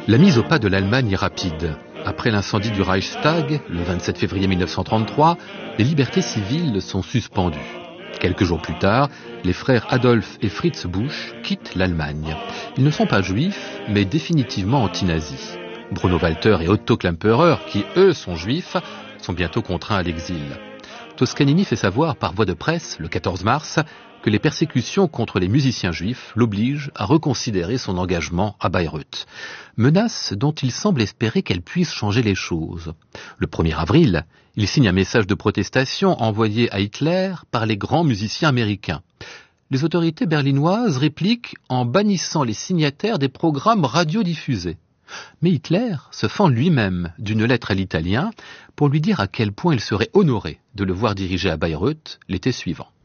La mise au pas de l'Allemagne est rapide. Après l'incendie du Reichstag, le 27 février 1933, les libertés civiles sont suspendues. Quelques jours plus tard, les frères Adolf et Fritz Busch quittent l'Allemagne. Ils ne sont pas juifs, mais définitivement anti-nazis. Bruno Walter et Otto Klemperer, qui eux sont juifs, sont bientôt contraints à l'exil. Toscanini fait savoir par voie de presse, le 14 mars, que les persécutions contre les musiciens juifs l'obligent à reconsidérer son engagement à Bayreuth. Menace dont il semble espérer qu'elle puisse changer les choses. Le 1er avril, il signe un message de protestation envoyé à Hitler par les grands musiciens américains. Les autorités berlinoises répliquent en bannissant les signataires des programmes radiodiffusés. Mais Hitler se fend lui-même d'une lettre à l'Italien pour lui dire à quel point il serait honoré de le voir diriger à Bayreuth l'été suivant.